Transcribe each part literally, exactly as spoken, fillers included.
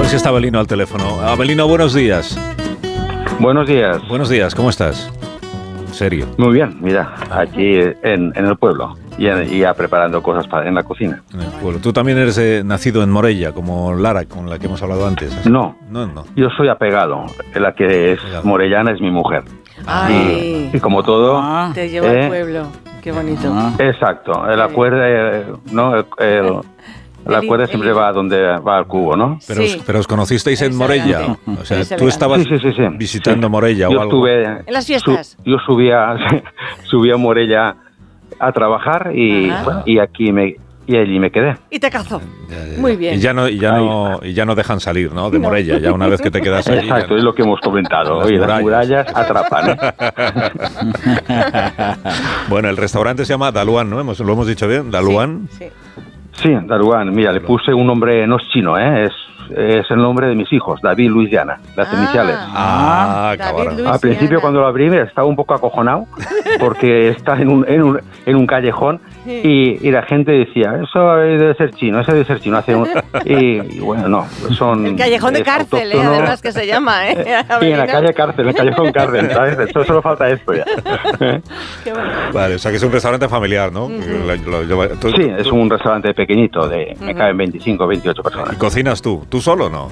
ver si está Abelino al teléfono. Abelino, buenos días. Buenos días. Buenos días, ¿cómo estás? ¿Serio? Muy bien, mira, aquí en, en el pueblo y, y ya preparando cosas para, en la cocina. En el pueblo. Tú también eres eh, nacido en Morella, como Lara, con la que hemos hablado antes. ¿Así? No, no, no. Yo soy apegado. La que es Apegado. morellana es mi mujer. Ay. Y, y como todo... Ah, te lleva eh, al pueblo. Qué bonito. Ah. Exacto, la cuerda, eh, ¿no? El, el, la El- cuerda siempre el- va donde va al cubo, ¿no? Pero, Sí. os, pero os conocisteis en Es Morella. elegante. O sea, Es tú elegante. estabas Sí, sí, sí, sí. visitando Sí. Morella Yo o algo. estuve... En las fiestas. su- yo subía, subía a Morella a trabajar y, Ajá. bueno, y aquí me... Y allí me quedé. Y te cazó. Ya, ya, ya. Muy bien. Y ya no, y ya no, y ya no dejan salir, ¿no? De No. Morella. Ya una vez que te quedas allí. ya Exacto, no. es lo que hemos comentado. Las Oye, las murallas. murallas atrapan. Bueno, el restaurante se llama Daluan, ¿no? Hemos, lo hemos dicho bien, Daluan. Sí, sí. Sí, Daruán, mira, le puse un nombre, no es chino, ¿eh? es, es el nombre de mis hijos, David, Luis, Diana, las Ah. iniciales. Ah, David, cabrón. Luis. Al principio Diana. cuando lo abrí me estaba un poco acojonado porque está en un, en un, en un callejón y, y la gente decía, eso debe ser chino, eso debe ser chino. Hace un, y, y bueno, no, son... El callejón de es cárcel, ¿eh? autóctono. Además que se llama, ¿eh? Sí, en la Abelino. calle cárcel, en el callejón cárcel, ¿sabes? Eso solo falta esto ya. Qué bueno. Vale, o sea que es un restaurante familiar, ¿no? Lo- lo- lo- tú- Sí, es un restaurante pequeñito, de me Ujú. caben veinticinco, veintiocho ¿Y personas. cocinas tú? ¿Tú solo o no?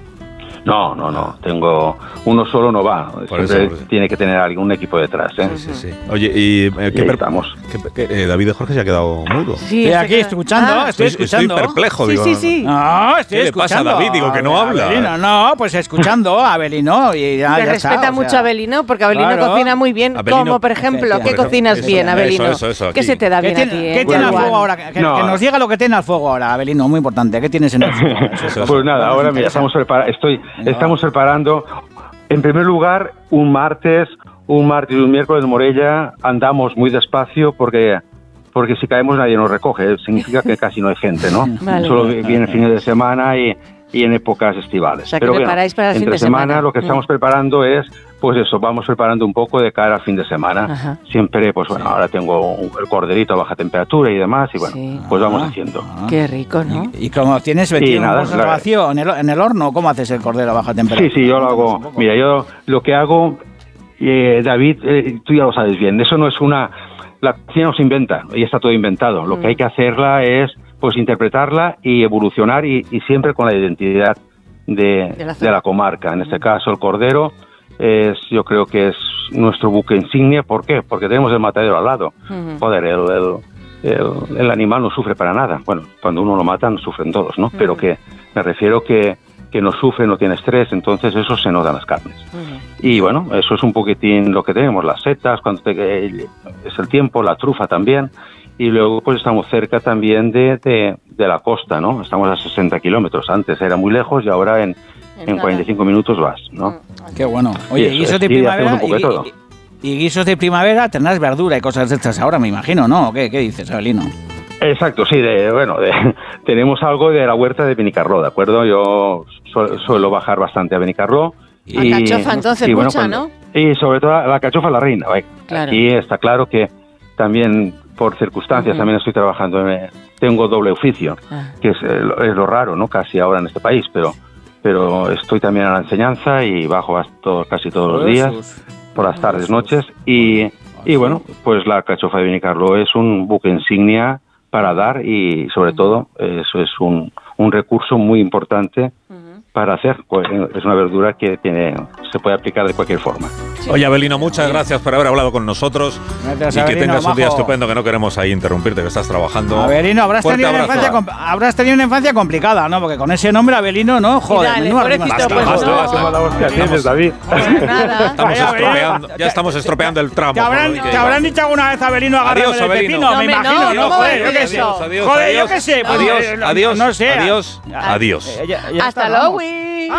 No, no, no. Tengo uno solo no va. Por Siempre eso, por eso. tiene que tener algún equipo detrás, ¿eh? Sí, sí. Oye, ¿y eh, Y qué ahí per- estamos. qué- qué- eh, David de Jorge se ha quedado mudo? Sí, Estoy se aquí queda- escuchando, Ah, estoy Estoy, escuchando. estoy perplejo, Sí, digo. sí, sí. No, estoy ¿Qué le pasa a escuchando. David? Digo que no habla. Abelino, no, pues escuchando a Abelino y ya, Te ya respeta está, o mucho sea. a Abelino, porque Abelino Claro. cocina muy bien. Abelino- como, por ejemplo, ¿qué Efectivamente. cocinas Eso, bien, eso, Abelino? eso, eso, ¿Qué aquí. se te da ¿Qué bien tiene, a ti, ¿qué eh? tiene al Juan? fuego ahora? Que, que No. nos diga lo que tiene al fuego ahora, Abelino, muy importante. ¿Qué tienes en el fuego? Eso es Eso es. Pues nada, Nos ahora mira, interesa. estamos, prepara estoy, No. estamos preparando, en primer lugar, un martes, un martes y un miércoles en Morella. Andamos muy despacio porque porque si caemos nadie nos recoge. Significa que casi no hay gente, ¿no? Vale. Solo vienen fines de semana y, y en épocas estivales. O sea, que Pero bueno, preparáis para el fin entre de semana. lo que Mm. estamos preparando es, pues eso, vamos preparando un poco de cara al fin de semana. Ajá. Siempre, pues bueno, ahora tengo un- el corderito a baja temperatura y demás, y bueno, Sí. pues vamos Ah. haciendo. Ah. Qué rico, ¿no? Y, y como tienes metido Y en nada, un conservación en, el, en el horno, ¿cómo haces el cordero a baja temperatura? Sí, sí, yo lo Cuéntanos un hago. poco. Mira, yo lo que hago, eh, David, eh, tú ya lo sabes bien, eso no es una... La cocina no se inventa, y está todo inventado. Lo Mm. que hay que hacerla es, pues, interpretarla y evolucionar y, y siempre con la identidad de, De la de zona. la comarca. En este caso, el cordero es, yo creo que es nuestro buque insignia. ¿Por qué? Porque tenemos el matadero al lado. Ujú. Joder, el, el, el- el animal no sufre para nada. Bueno, cuando uno lo matan, sufren todos, ¿no? Pero Ujú. que me refiero que, que no sufre, no tiene estrés, entonces eso se nota en las carnes. Ujú. Y bueno, eso es un poquitín lo que tenemos, las setas, cuando te- es el tiempo, la trufa también. Y luego pues estamos cerca también de, de, de la costa, ¿no? Estamos a sesenta kilómetros. Antes era muy lejos y ahora en, En en nada. cuarenta y cinco minutos vas, ¿no? Mm. Qué bueno. Oye, Y eso guisos es, de sí, hacemos primavera un poco de y, todo. y- y guisos de primavera tendrás verdura y cosas de estas ahora, me imagino, ¿no? ¿Qué, qué dices, Abelino? Exacto, sí, de, bueno, de- tenemos algo de la huerta de Benicarló, ¿de acuerdo? Yo su- suelo bajar bastante a Benicarló. A cachofa, entonces, mucha, ¿no? Y sobre todo la cachofa la reina. Oye, Claro. Aquí está claro que también por circunstancias Ujú. también estoy trabajando, en- tengo doble oficio, Ah. que es, eh, lo- es lo raro, ¿no? Casi ahora en este país, pero pero estoy también a la enseñanza y bajo hasta- casi todos los días, por las tardes, noches, y, y bueno, pues la cachofa de Benicarló es un buque insignia para dar y sobre todo eso es un, un recurso muy importante Ujú. para hacer, pues, es una verdura que tiene, se puede aplicar de cualquier forma. Sí. Oye, Abelino, muchas gracias por haber hablado con nosotros. Gracias, y que Abelino, tengas un día majo. estupendo, que no queremos ahí interrumpirte, que estás trabajando. Abelino, habrás Fuerte tenido, una abrazo. infancia, com- habrás tenido una infancia complicada, ¿no? Porque con ese nombre, Abelino, ¿no? Joder, dale, menuda pobrecito, rima. pues Basta, no. basta, basta. hostia Estamos- tienes, David. Nada. Estamos Vaya, Abelino, estropeando, ya estamos estropeando el tramo. ¿Te habrán, por lo que te habrán iba. dicho alguna vez, Abelino, agárrame Adiós, del Abelino. pepino? No, me me imagino, no, ¿no? ¿cómo Joder, va a yo qué decir sé. eso? Adiós, Joder, yo adiós, qué sé. pues, adiós, eh, adiós, no sé. adiós, adiós. Eh, ya- ya Hasta está, vamos. luego.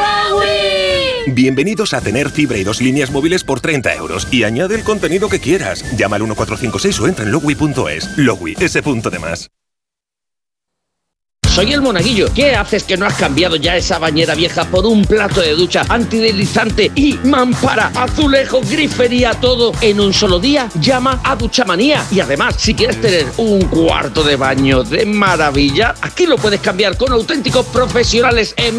Bienvenidos a tener fibra y dos líneas móviles por treinta euros y añade el contenido que quieras. Llama al uno cuatro cinco seis o entra en logui punto es. Logui, ese punto de más. Soy el Monaguillo. ¿Qué haces que no has cambiado ya esa bañera vieja por un plato de ducha antideslizante y mampara, azulejo, grifería, todo en un solo día? Llama a Duchamanía. Y además, si quieres tener un cuarto de baño de maravilla, aquí lo puedes cambiar con auténticos profesionales en